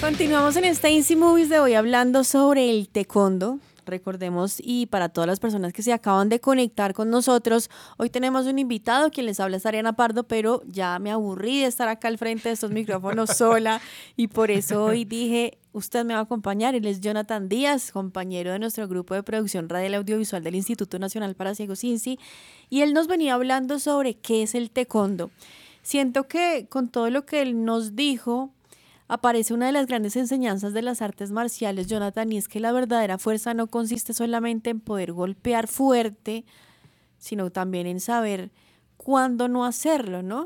Continuamos en este Easy Movies de hoy hablando sobre el taekwondo. Recordemos, y para todas las personas que se acaban de conectar con nosotros, hoy tenemos un invitado, quien les habla es Ariana Pardo, pero ya me aburrí de estar acá al frente de estos micrófonos sola, y por eso hoy dije, usted me va a acompañar. Él es Jonathan Díaz, compañero de nuestro grupo de producción radial audiovisual del Instituto Nacional para Ciegos INSI, y él nos venía hablando sobre qué es el taekwondo. Siento que con todo lo que él nos dijo, aparece una de las grandes enseñanzas de las artes marciales, Jonathan, y es que la verdadera fuerza no consiste solamente en poder golpear fuerte, sino también en saber cuándo no hacerlo, ¿no?